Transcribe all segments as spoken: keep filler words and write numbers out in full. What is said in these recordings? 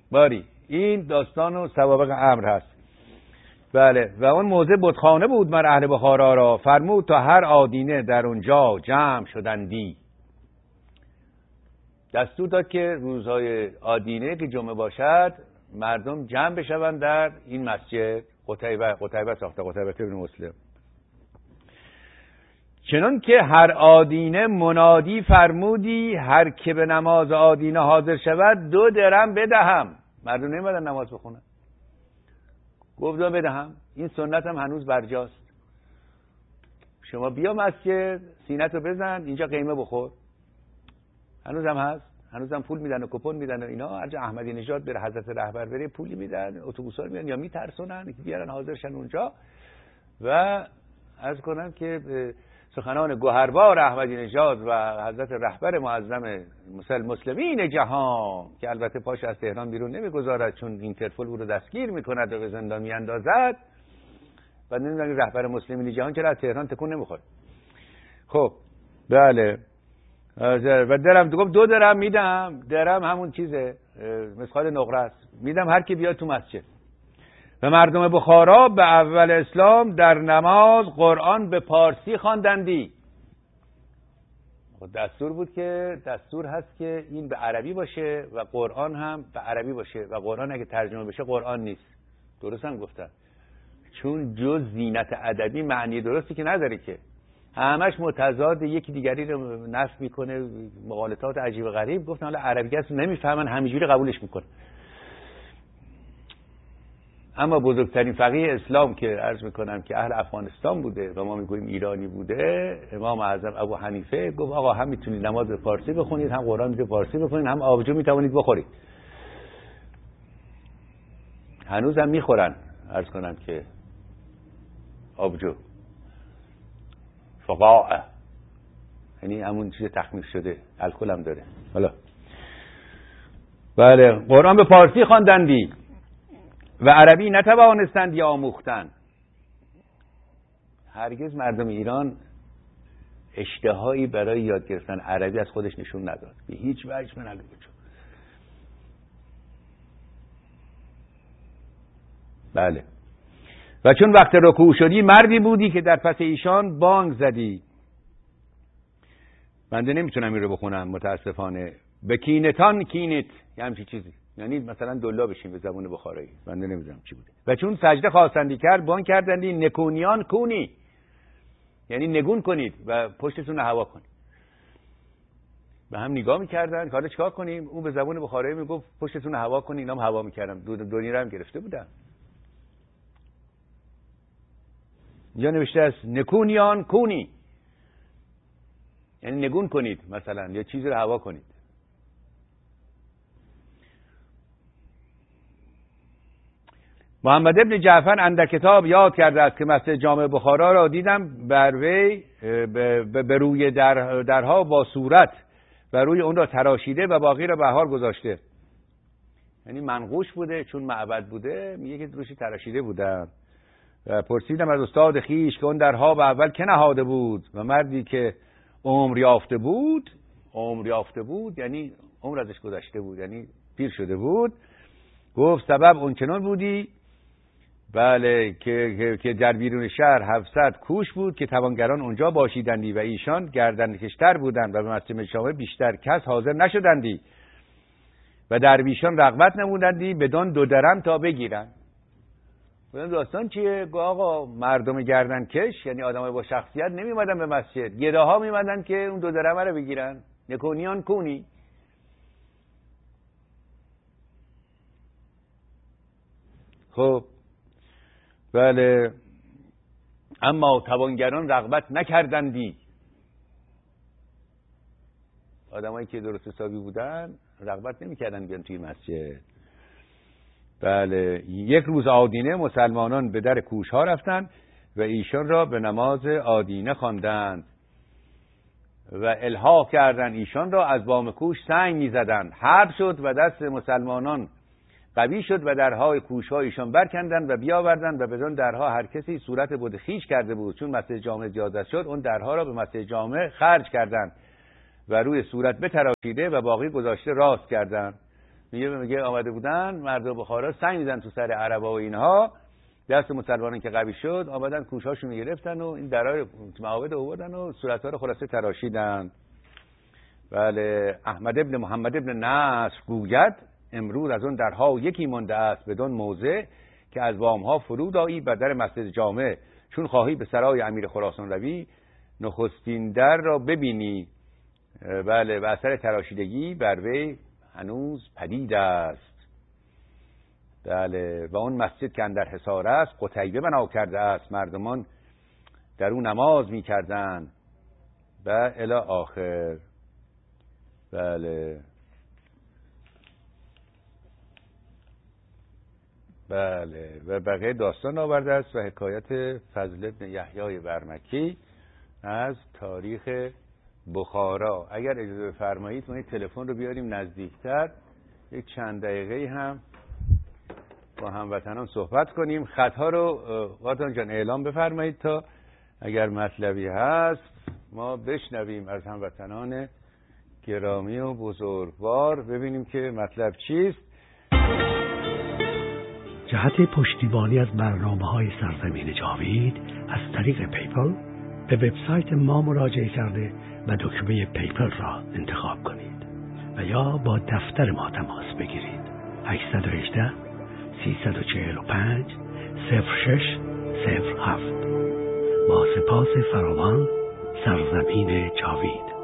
باری این داستان و سوابق امر هست. بله و اون موضع بتخانه بود مر اهل بخارا را، فرمود تا هر آدینه در اونجا جمع شدندی. دستور داد که روزهای آدینه که جمعه باشد مردم جمع بشوند در این مسجد. قتیبه قتیبه ساخته، قتیبه ابن مسلم. چنان که هر آدینه منادی فرمودی، هر که به نماز آدینه حاضر شود دو درم بدهم. مردم نمیدن نماز بخونن، گفت دو بدهم. این سنت هم هنوز برجاست. شما بیا مسجد سینتو بزن اینجا قیمه بخور، هنوز هم هست، هنوز هم پول میدن و کپون میدن و اینا. هر جا احمدی نژاد بره حضرت رهبر بره پولی میدن، اتوبوسا رو میدن یا میترسونن که بیارن حاضرشن اونجا. و عرض کنم که سخنان گوهربار احمدی نژاد و حضرت رهبر معظم مسلمین جهان که البته پاش از تهران بیرون نمیگذارد چون اینترپل او رو دستگیر میکند و به زندان میاندازد و نمیدونم رهبر مسلمین جهان چرا از تهران تکون نمیخوره. خب بله و درم گفت دو درم میدم. درم همون چیزه مثقال نقره است، میدم هر کی بیاد تو مسجد. و مردم بخارا به اول اسلام در نماز قرآن به پارسی خواندندی. دستور بود که دستور هست که این به عربی باشه و قرآن هم به عربی باشه و قرآن اگه ترجمه بشه قرآن نیست. درست هم گفتن، چون جز زینت ادبی معنی درستی که نداره که، همش متضاد یکی دیگری رو نفی میکنه، مغالطات عجیب و غریب. گفتن حالا عربی هست نمیفهمن همینجوری قبولش میکنه. اما بزرگترین فقیه اسلام که عرض میکنم که اهل افغانستان بوده و ما میگوییم ایرانی بوده، امام اعظم ابو حنیفه، گفت آقا هم میتونید نماز به فارسی بخونید، هم قرآن به فارسی بخونید، هم آبجو میتوانید بخورید. هنوز هم میخورن عرض کنم که آبجو فقاعه، یعنی همون چیز تخمیر شده، الکل هم داره. حالا بله قرآن به فارسی خواندندی و عربی نتوانستند یا آموختند. هرگز مردم ایران اشتهایی برای یاد گرفتن عربی از خودش نشون نداد به هیچ وجه. من نگم بله. و چون وقت رکوع شدی مردی بودی که در پس ایشان بانگ زدی. بنده نمیتونم این رو بخونم متاسفانه. به کینتان کینت یه همچی چیزی، یعنی مثلا دلا بشین به زبان بخارایی، بنده نمیدونم چی بوده. و چون سجده خواستندی کرد بانگ کردندی نکونیان کونی، یعنی نگون کنید و پشتتون هوا کنید. به هم نگاه میکردن حالا چیکار کنیم؟ اون به زبان بخارایی میگفت پشتتون هوا کنید، اینا هم هوا میکردن. دو دنیا رو هم گرفته بودن. اینجا نوشته است نکونیان کونی، یعنی نگون کنید مثلا یا چیزی رو هوا کنید. محمد ابن جعفر اندر کتاب یاد کرده است که مسجد جامع بخارا را دیدم بر وی به روی در درها با صورت و روی اون را تراشیده و باقی را بهار گذاشته. یعنی منقوش بوده، چون معبد بوده میگه که روشی تراشیده بودن. پرسیدم از استاد خیش که اون درها به اول که نهاده بود؟ و مردی که عمر یافته بود، عمر یافته بود یعنی عمر ازش گذشته بود، یعنی پیر شده بود، گفت سبب اون چنان بودی بله که که, که در بیرون شهر هفتصد کوش بود که توانگران اونجا باشیدندی و ایشان گردن کشتر بودند و به مسجد جامع بیشتر کس حاضر نشدندی و درویشان رغبت نمودندی بدون دو درم تا بگیرن. بودن داستان چیه؟ گو آقا مردم گردن کش یعنی آدمای با شخصیت نمیمدن به مسجد، گداها میمدن که اون دو درم رو بگیرن. نکونیان کونی. خب بله اما توانگران رغبت نکردندی. آدمایی که درست حسابی بودن رغبت نمیکردن بیان توی مسجد. بله یک روز آدینه مسلمانان به در کوش ها رفتند و ایشان را به نماز آدینه خواندند و الحاح کردند ایشان را از بام کوش سنگ میزدند. حرب شد و دست مسلمانان قوی شد و درهای کوش ها ایشان برکندند و بیاوردند و بدون درها هر کسی صورت بود خیش کرده بود. چون مسجد جامع زیادت شد اون درها را به مسجد جامع خرج کردند و روی صورت بتراشیده و باقی گذاشته راست کردند. میگه میگه آمده بودن مردم بخارا سنگ میزن تو سر عربا و اینها، دست مسلمانان که قوی شد آمدن کوشاشون رو گرفتن و این درای معابد آوردن و صورت‌ها رو خلاصه تراشیدن. بله. احمد ابن محمد ابن نصر گوید امروز از اون درها یکی مانده است بدون موضع که از وامها فرود آیی بر در مسجد جامع، چون خواهی به سرای امیر خراسان روی نخستین در را ببینی. بله. و اثر تراشیدگی بر وی هنوز پدید است. بله. و اون مسجد که اندر حصار است قتیبه بنا کرده است، مردمان در اون نماز می کردن و الی آخر. بله. بله. و بقیه داستان آورده است و حکایت فضل ابن یحیی برمکی از تاریخ بخارا. اگر اجازه بفرمایید ما این تلفن رو بیاریم نزدیکتر، یک چند دقیقه هم با هموطنان صحبت کنیم. خطها رو قاطان جان اعلام بفرمایید تا اگر مطلبی هست ما بشنویم از هموطنان گرامی و بزرگوار، ببینیم که مطلب چیست. جهت پشتیبانی از برنامه‌های سرزمین جاوید از طریق پیپل به وبسایت ما مراجعه کرده و دکمه پیپل را انتخاب کنید و یا با دفتر ما تماس بگیرید. هشت یک هشت سه چهار پنج صفر شش صفر هفت. با سپاس فراوان. سرزمین جاوید.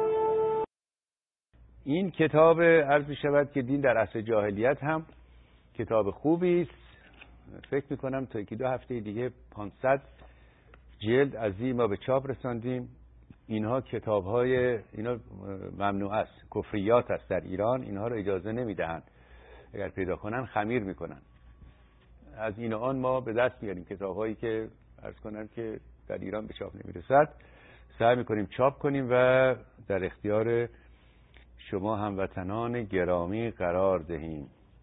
این کتاب عرض شود که دین در عصر جاهلیت هم کتاب خوبی است. فکر میکنم تا یکی دو هفته دیگه پانصد جلد از این ما به چاپ رساندیم. اینها کتاب های اینا ممنوع است، کفریات است در ایران، اینها رو اجازه نمیدهند، اگر پیدا کنن خمیر میکنن. از این و آن ما به دست میاریم کتاب هایی که عرض کنم که در ایران به چاپ نمیرسد، سعی میکنیم چاپ کنیم و در اختیار شما هموطنان گرامی قرار دهیم.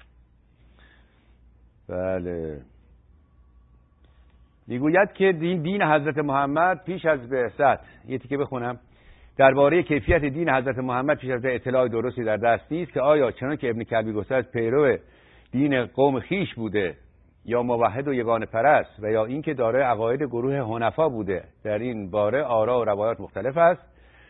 بله. میگوید که دین, دین حضرت محمد پیش از بعثت، یه تیکه بخونم، درباره کیفیت دین حضرت محمد پیش از اطلاع درستی در دست نیست که آیا چنان که ابن کلبی گفته از پیرو دین قوم خیش بوده یا موحد و یگانه پرست و یا اینکه دارای عقاید گروه حنفا بوده. در این باره آرا و روایات مختلف است.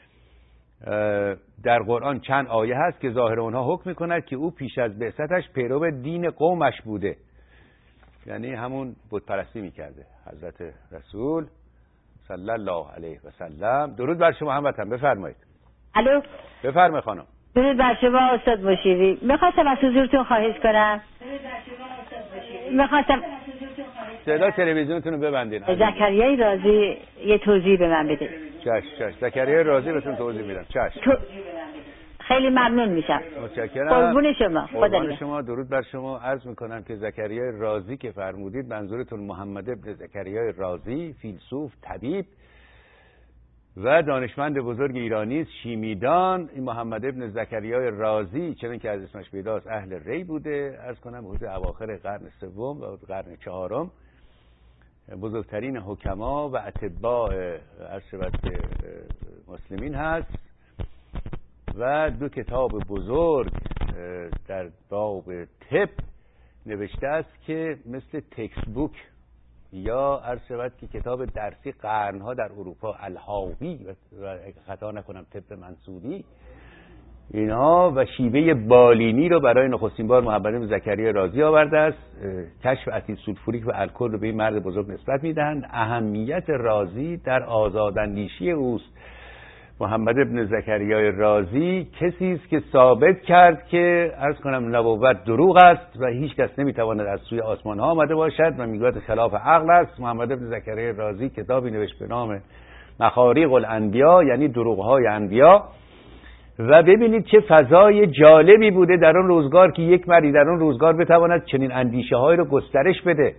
در قرآن چند آیه هست که ظاهر اونها حکم میکند که او پیش از بعثتش پیرو دین قومش بوده، یعنی همون بت پرستی میکرده. حضرت رسول صلی الله علیه و سلم. درود بر شما هموطن، بفرمایید. الو. بفرمایید خانم. درود بر شما استاد مشیری. میخواستم از حضورتون خواهش کنم. میخواستم صدا تلویزیونتون رو ببندین. زکریای رازی یه توضیح به من بده. چش چش. زکریای رازی بهتون توضیح میدم. چش. تو... خیلی ممنون میشم. متشکرم. قربون شما. قربان شما. درود بر شما. عرض میکنم که زکریای رازی که فرمودید منظورتون محمد ابن زکریای رازی، فیلسوف، طبیب و دانشمند بزرگ ایرانی است، شیمیدان. این محمد ابن زکریای رازی چون که از اسمش پیداست اهل ری بوده. عرض کنم حدود اواخر قرن سوم و قرن چهارم بزرگترین حکما و اتباع عرض شود که مسلمین هست و دو کتاب بزرگ در باب طب نوشته است که مثل تکست بوک یا عرض شود که کتاب درسی قرنها در اروپا، الحاوی و خطا نکنم طب منصوری، اینها و شیوه بالینی رو برای نخستین بار محمد بن زکریای رازی آورده است. کشف اسید سولفوریک و الکل رو به این مرد بزرگ نسبت میدهند. اهمیت رازی در آزاداندیشی اوست. محمد بن زکریای رازی کسی است که ثابت کرد که عرض کنم نبوت دروغ است و هیچ کس نمیتواند از سوی آسمان ها آمده باشد و میگوید خلاف عقل است. محمد بن زکریای رازی کتابی نوشت به نام مخاریق الانبیا، یعنی دروغ های انبیا، و ببینید چه فضای جالبی بوده در اون روزگار که یک مردی در اون روزگار بتواند چنین اندیشه های رو گسترش بده.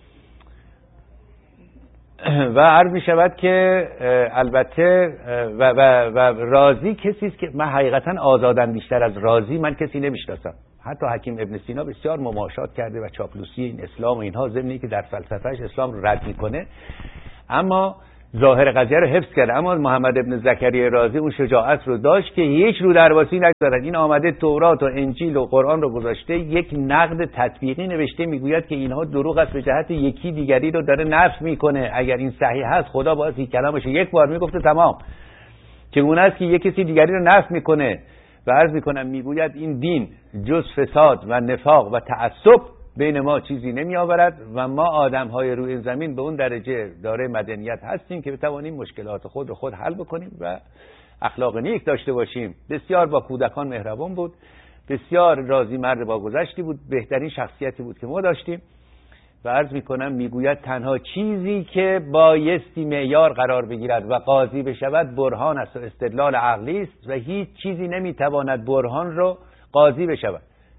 و عرض می شود که البته و, و, و رازی کسی است که من حقیقتا آزاداندیشتر از رازی من کسی نمیشناسم. حتی حکیم ابن سینا بسیار مماشات کرده و چاپلوسی این اسلام و اینها، ضمن اینکه در فلسفهش اسلام رو رد میکنه، اما ظاهر قضیه رو حفظ کرد، اما محمد ابن زکریا رازی اون شجاعت رو داشت که هیچ رو درواسی نگذارد. این آمده تورات و انجیل و قرآن رو گذاشته، یک نقد تطبیقی نوشته، میگوید که اینها دروغ است، به جهت یکی دیگری رو داره نفی میکنه. اگر این صحیح هست خدا باید این کلامش یک بار میگفته تمام. چگونه است که یک کسی دیگری رو نفی میکنه؟ و عرض میکنم میگوید این دین جز فساد و نفاق و تعصب بین ما چیزی نمی آورد و ما آدم های روی این زمین به اون درجه داره مدنیت هستیم که بتوانیم مشکلات خود رو خود حل بکنیم و اخلاق نیک داشته باشیم. بسیار با کودکان مهربان بود، بسیار راضی مرد با گذشتی بود، بهترین شخصیتی بود که ما داشتیم. و عرض میکنم میگوید تنها چیزی که بایستی معیار قرار بگیرد و قاضی بشود برهان است و استدلال عقلی است و هیچ چیزی نمیتواند برهان رو قاضی بشود.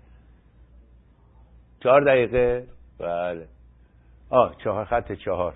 چهار دقیقه. بله. آه چهار خط چهار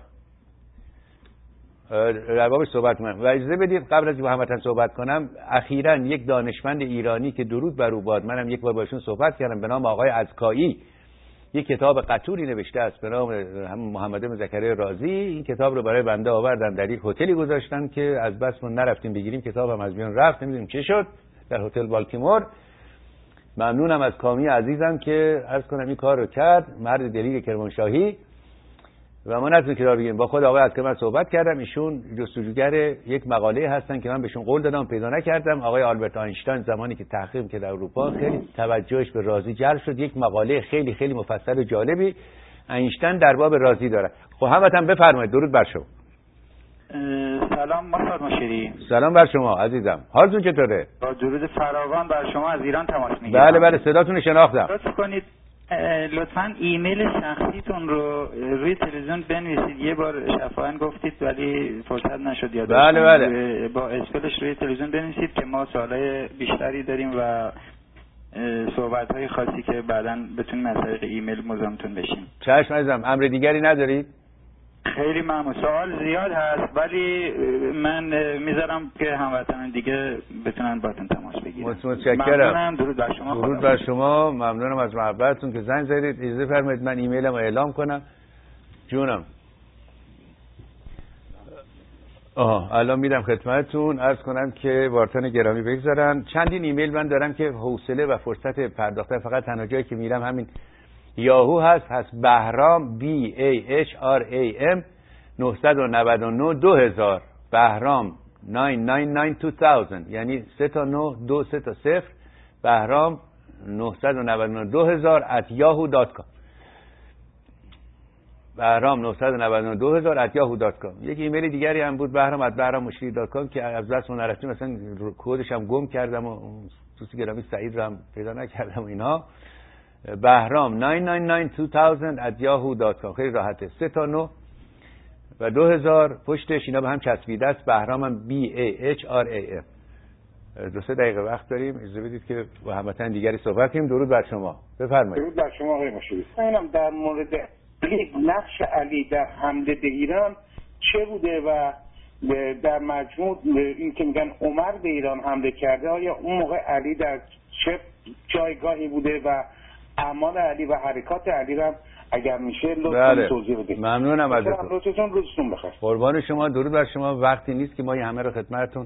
در بابش صحبت کنم و اجازه بدید قبل از با همتن صحبت کنم، اخیراً یک دانشمند ایرانی که درود بر او باد، منم یک بار باشون صحبت کردم، به نام آقای عزکایی، یک کتاب قطوری نوشته است به نام هم محمد بن زکریا رازی. این کتاب رو برای بنده آوردن، در یک هتلی گذاشتن که از بس ما نرفتیم بگیریم، کتابم از میان رفت، نمیدونیم چه شد، در هتل بالتیمور. ممنونم از کامی عزیزم که عرض کنم این کار رو کرد، مرد دلیر کرمانشاهی. و ما نتونیم کتاب بگیریم. با خود آقای عزکایی من صحبت کردم، ایشون جستجوگر یک مقاله هستن که من بهشون قول دادم پیدا نکردم. آقای آلبرت آینشتاین زمانی که تحقیق که در اروپا خیلی توجهش به رازی جلب شد، یک مقاله خیلی خیلی مفصل و جالبی آینشتین در باب رازی داره. خب همتون بفرمایید. درود بر شما. سلام محمد مشیری. سلام بر شما عزیزم، حالتون چطوره؟ با درود فراوان بر شما از ایران تماس میگیرم. بله بله صداتون رو شناختم. لطف کنید لطفاً ایمیل شخصیتون رو روی تلویزیون بنویسید. یه بار شفاهن گفتید ولی فرصت نشد یاد. بله بله. با اسپلش روی تلویزیون بنویسید که ما سوالای بیشتری داریم و صحبت‌های خاصی که بعداً بتونیم از طریق ایمیل مزاحمتون بشیم. چشم عزیزم. امر دیگری ندارید؟ خیلی ممنون. سوال زیاد هست ولی من میذارم که هموطنان دیگه بتونن باتون تماس بگیرن. متشکرم. ممنونم. درود بر شما. درود بر شما. ممنونم از محبتتون که زنگ زدید. اجازه فرمایید من ایمیلم رو اعلام کنم. جونم. آها الان میدم خدمتتون. عرض کنم که وارتان گرامی بگذارن. چندین ایمیل من دارم که حوصله و فرصت پرداختن فقط تنها جایی که میرم همین یاهو هست، هست بهرام بی ای اچ آر ای ام نه نه نه دو هزار بهرام نه نه نه دو هزار یعنی سه تا نه دو سه تا صفر بهرام نه نه نه دو هزار ات یاهو دات کام بهرام نه نه نه دو هزار ات یاهو دات کام. یک ایمیل دیگری هم بود بهرام ات بهرام مشیری دات کام که از دست من نرفتیم، مثلا کدش هم گم کردم و دوست گرامی سعید رو هم پیدا نکردم و اینها. بهرام نه نه نه دو هزار ات یاهو دات کام. خیلی راحته. سه تا نه و دو هزار پشتش اینا به هم چسبیده است. بهرامم بی ای اچ آر ای ام. دو سه دقیقه وقت داریم، اجازه بدید که با هموطن دیگری صحبت کنیم. درود بر شما. بفرمایید. درود بر شما آقای مشیری. اینم در مورد نقش علی در حمله به ایران چه بوده و در مجموع این که میگن عمر به ایران حمله کرده، آیا اون موقع علی در چه جایگاهی بوده و اعمال علی و حرکات علی را اگر میشه لطفاً بله. توضیح بدید. ممنونم ازتون. روزتون روزتون بخیر. قربان شما. درود بر شما. وقتی نیست که ما این همه رو خدمتتون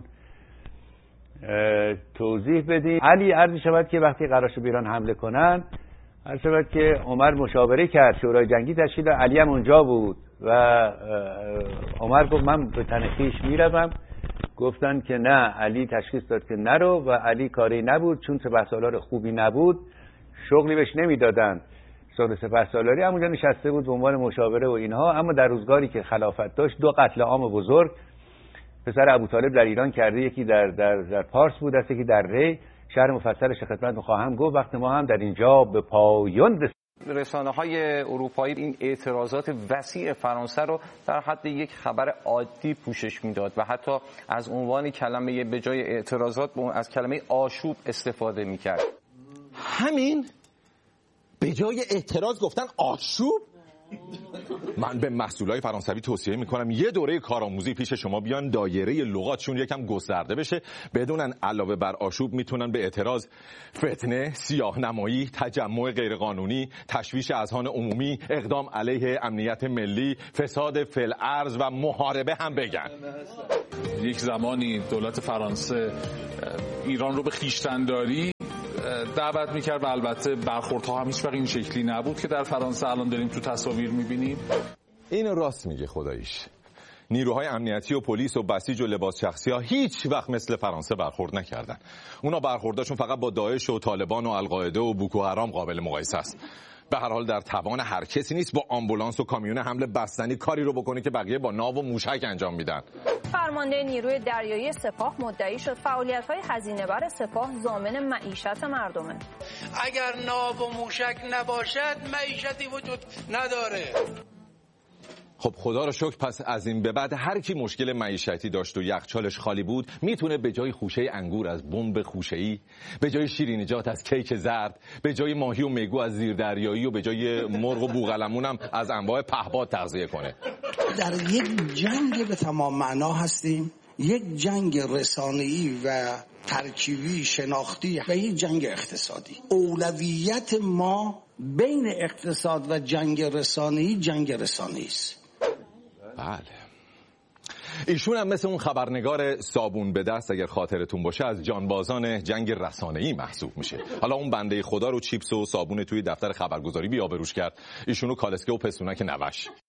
توضیح بدیم. علی عرض شود که وقتی قرار شد به ایران حمله کنن، عرض شود که عمر مشاوره کرد، شورای جنگی تشکیل داد، علی هم اونجا بود و عمر گفت من به تن خویش میروم. گفتن که نه، علی تشخیص داد که نرو و علی کاری نبود، چون سپهسالار خوبی نبود شغلی بهش نمیدادن. صدر سپهسالاری همونجا نشسته بود به عنوان مشاوره و اینها. اما در روزگاری که خلافت داشت دو قتل عام بزرگ پسر ابوطالب در ایران کرده، یکی در در در پارس بود، است یکی در ری. شهر مفصلش خدمت می‌خواهم گفت. وقت ما هم در اینجا به پایان رسید. رسانه‌های اروپایی این اعتراضات وسیع فرانسه رو در حد یک خبر عادی پوشش میداد و حتی از عنوان کلمه به جای اعتراضات از کلمه آشوب استفاده میکرد. همین به جای اعتراض گفتن آشوب. من به محصولای فرانسوی توصیه میکنم یه دوره کارآموزی پیش شما بیان، دایره لغاتشون یکم گسترده بشه، بدونن علاوه بر آشوب میتونن به اعتراض، فتنه، سیاه‌نمایی، تجمع غیرقانونی، تشویش اذهان عمومی، اقدام علیه امنیت ملی، فساد فی الارض و محاربه هم بگن. یک زمانی دولت فرانسه ایران رو به خویشتن‌داری دعوت میکرد و البته برخوردها هم هیچ وقت این شکلی نبود که در فرانسه الان داریم تو تصاویر میبینیم. اینو راست میگه خداییش. نیروهای امنیتی و پلیس و بسیج و لباس شخصی ها هیچ وقت مثل فرانسه برخورد نکردن. اونا برخورداشون فقط با داعش و طالبان و القاعده و بوکو حرام قابل مقایسه است. به هر حال در توان هر کسی نیست با آمبولانس و کامیون حمله بستنی کاری رو بکنه که بقیه با ناو و موشک انجام میدن. فرمانده نیروی دریایی سپاه مدعی شد فعالیت‌های هزینه‌بر سپاه ضامن معیشت مردمه. اگر ناو و موشک نباشد معیشتی وجود نداره. خب خدا رو شکر پس از این به بعد هر کی مشکل معیشتی داشت و یخچالش خالی بود میتونه به جای خوشه انگور از بمب خوشه‌ای، به جای شیرینیجات از کیک زرد، به جای ماهی و میگو از زیردریایی و به جای مرغ و بوقلمون هم از انواع پهپاد تغذیه کنه. در یک جنگ به تمام معنا هستیم، یک جنگ رسانه‌ای و ترکیبی شناختی و یک جنگ اقتصادی. اولویت ما بین اقتصاد و جنگ رسانه‌ای جنگ رسانه‌ای است. بله. ایشون هم مثل اون خبرنگار صابون به دست اگر خاطرتون باشه از جانبازان جنگ رسانه‌ای محسوب میشه. حالا اون بنده خدا رو چیپس و صابون توی دفتر خبرگزاری بیابروش کرد، ایشونو کالسکه و پستونک نوش.